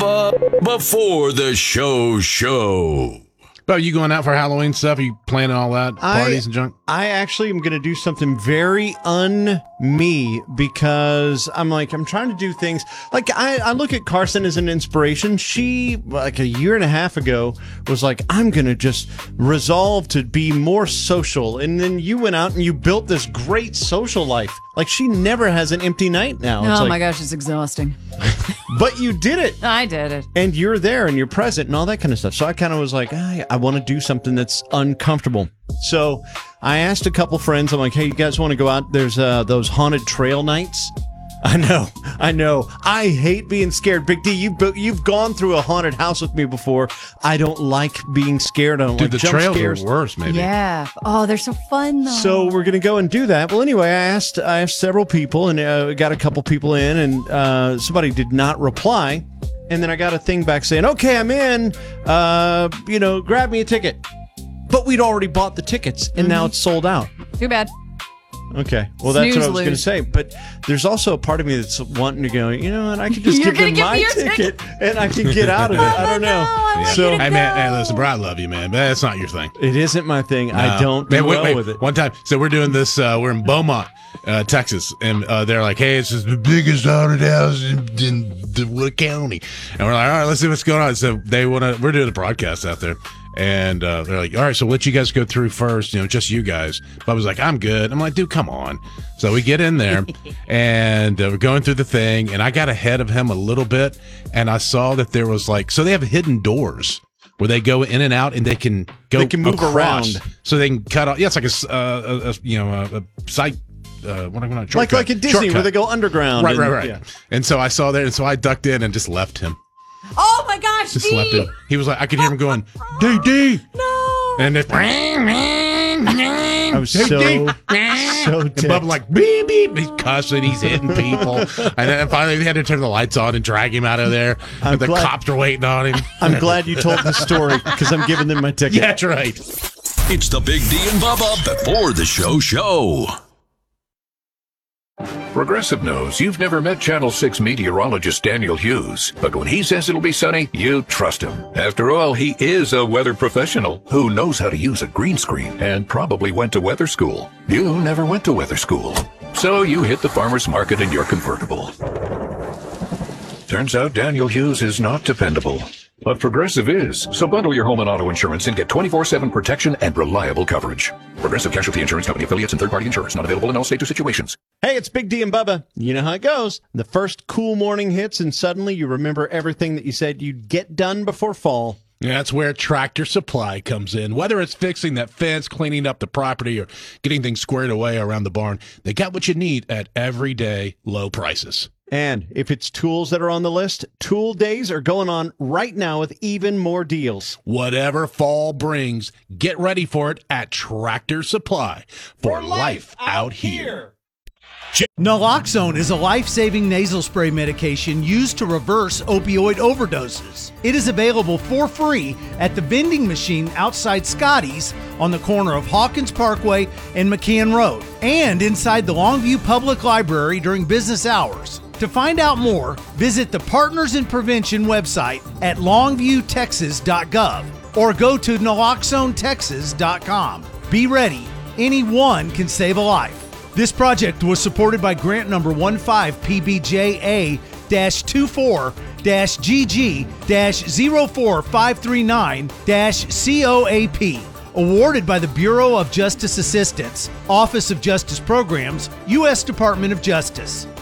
Before the show. Are you going out for Halloween stuff? Are you planning all that? Parties and junk? I actually am going to do something very un-me because I'm trying to do things. Like, I look at Carson as an inspiration. She, like a year and a half ago, was like, I'm going to just resolve to be more social. And then you went out and you built this great social life. Like, she never has an empty night now. Oh, my gosh, it's exhausting. But you did it. I did it. And you're there and you're present and all that kind of stuff. So I kind of was like, I want to do something that's uncomfortable. So I asked a couple friends. I'm like, hey, you guys want to go out? There's those haunted trail nights. I know. I hate being scared. Big D, you've gone through a haunted house with me before. I don't like being scared. I don't like jump trails scares. Are worse, maybe. Yeah. Oh, they're so fun, though. So we're going to go and do that. Well, anyway, I asked several people, and got a couple people in, and somebody did not reply. And then I got a thing back saying, okay, I'm in. Grab me a ticket. But we'd already bought the tickets, and now it's sold out. Too bad. Okay. Well, that's what I was going to say. But there's also a part of me that's wanting to go, you know what, I could just give them my ticket and I can get out of it. I don't know. Hey, man, listen, bro, I love you, man, but that's not your thing. It isn't my thing. No. I don't do well with it. One time, so we're doing this, we're in Beaumont, Texas, and they're like, hey, it's just the biggest haunted house in Wood County. And we're like, all right, let's see what's going on. So we're doing a broadcast out there. And they're like, all right, so we'll let you guys go through first, just you guys. Bubba's was like, I'm good. I'm like, dude, come on. So we get in there, and we're going through the thing, and I got ahead of him a little bit, and I saw that there was so they have hidden doors where they go in and out, and they can move across, around. so they can cut off. Yeah, it's like a site. What am I going like in Disney where they go underground. Right. Yeah. And so I saw there, and so I ducked in and just left him. Oh my gosh, just left him. He was like, I could hear him going, D. No. And it, I was so and Bubba like, beep, beep. He's cussing, he's hitting people. And then finally they had to turn the lights on and drag him out of there. And the cops are waiting on him. I'm glad you told the story because I'm giving them my ticket. Yeah, that's right. It's the Big D and Bubba Before the Show. Progressive knows you've never met Channel 6 meteorologist Daniel Hughes, but when he says it'll be sunny, you trust him. After all, he is a weather professional who knows how to use a green screen and probably went to weather school. You never went to weather school, so you hit the farmer's market in your convertible. Turns out Daniel Hughes is not dependable. But Progressive is. So bundle your home and auto insurance and get 24/7 protection and reliable coverage. Progressive Casualty Insurance Company affiliates and third-party insurers. Not available in all states or situations. Hey, it's Big D and Bubba. You know how it goes. The first cool morning hits and suddenly you remember everything that you said you'd get done before fall. Yeah, that's where Tractor Supply comes in. Whether it's fixing that fence, cleaning up the property, or getting things squared away around the barn, they got what you need at everyday low prices. And if it's tools that are on the list, Tool Days are going on right now with even more deals. Whatever fall brings, get ready for it at Tractor Supply for life out here. Naloxone is a life-saving nasal spray medication used to reverse opioid overdoses. It is available for free at the vending machine outside Scotty's on the corner of Hawkins Parkway and McCann Road, and inside the Longview Public Library during business hours. To find out more, visit the Partners in Prevention website at longviewtexas.gov or go to naloxonetexas.com. Be ready. Anyone can save a life. This project was supported by grant number 15PBJA-24-GG-04539-COAP. Awarded by the Bureau of Justice Assistance, Office of Justice Programs, U.S. Department of Justice.